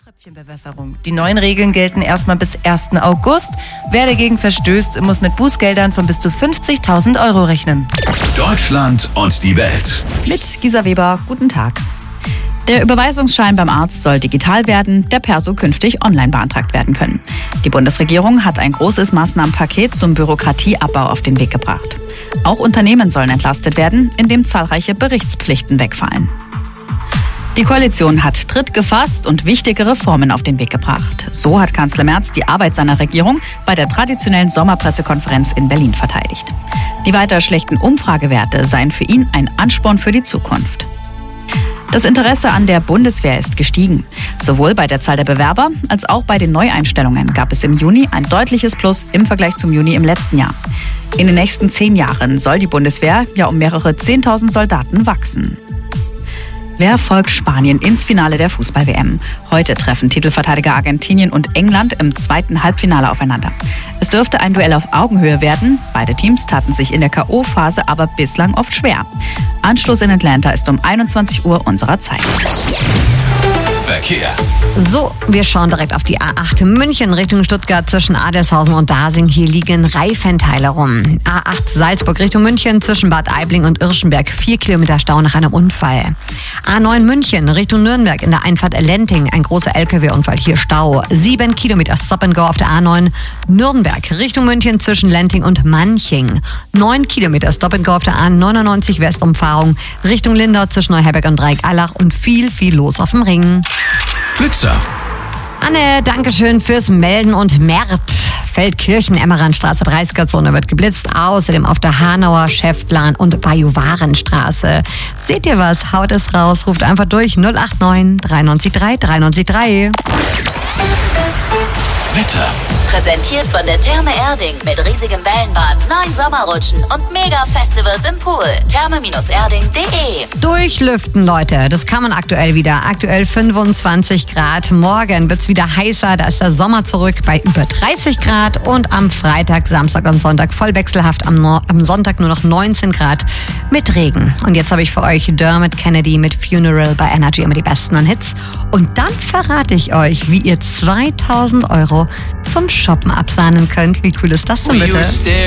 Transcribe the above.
Tröpfchenbewässerung. Die neuen Regeln gelten erstmal bis 1. August. Wer dagegen verstößt, muss mit Bußgeldern von bis zu 50.000 € rechnen. Deutschland und die Welt. Mit Gisa Weber, guten Tag. Der Überweisungsschein beim Arzt soll digital werden, der Perso künftig online beantragt werden können. Die Bundesregierung hat ein großes Maßnahmenpaket zum Bürokratieabbau auf den Weg gebracht. Auch Unternehmen sollen entlastet werden, indem zahlreiche Berichtspflichten wegfallen. Die Koalition hat Tritt gefasst und wichtige Reformen auf den Weg gebracht. So hat Kanzler Merz die Arbeit seiner Regierung bei der traditionellen Sommerpressekonferenz in Berlin verteidigt. Die weiter schlechten Umfragewerte seien für ihn ein Ansporn für die Zukunft. Das Interesse an der Bundeswehr ist gestiegen. Sowohl bei der Zahl der Bewerber als auch bei den Neueinstellungen gab es im Juni ein deutliches Plus im Vergleich zum Juni im letzten Jahr. In den nächsten 10 Jahren soll die Bundeswehr ja um mehrere 10.000 Soldaten wachsen. Wer folgt Spanien ins Finale der Fußball-WM? Heute treffen Titelverteidiger Argentinien und England im zweiten Halbfinale aufeinander. Es dürfte ein Duell auf Augenhöhe werden. Beide Teams taten sich in der K.O.-Phase aber bislang oft schwer. Anschluss in Atlanta ist um 21 Uhr unserer Zeit. Verkehr. So, wir schauen direkt auf die A8 München Richtung Stuttgart zwischen Adelshausen und Dasing. Hier liegen Reifenteile rum. A8 Salzburg Richtung München zwischen Bad Aibling und Irschenberg. 4 Kilometer Stau nach einem Unfall. A9 München Richtung Nürnberg in der Einfahrt Lenting. Ein großer LKW-Unfall, hier Stau. 7 Kilometer Stop and Go auf der A9 Nürnberg Richtung München zwischen Lenting und Manching. 9 Kilometer Stop and Go auf der A99 Westumfahrung Richtung Lindau zwischen Neuherberg und Dreieckallach und viel los auf dem Ring. Blitzer. Anne, Dankeschön fürs Melden und Mert. Feldkirchen, Emmeranstraße, 30er-Zone wird geblitzt. Außerdem auf der Hanauer, Schäftlarn und Bajuwarenstraße. Seht ihr was? Haut es raus. Ruft einfach durch 089 93 3 93 3. Wetter. Präsentiert von der Therme Erding mit riesigem Wellenbad, 9 Sommerrutschen und Mega-Festivals im Pool. Therme-erding.de. Durchlüften, Leute. Das kann man aktuell wieder. Aktuell 25 Grad. Morgen wird's wieder heißer. Da ist der Sommer zurück bei über 30 Grad. Und am Freitag, Samstag und Sonntag voll wechselhaft. Am Sonntag nur noch 19 Grad mit Regen. Und jetzt habe ich für euch Dermot Kennedy mit Funeral bei Energy, immer die besten an Hits. Und dann verrate ich euch, wie ihr 2.000 € zum Shoppen absahnen könnt. Wie cool ist das denn bitte?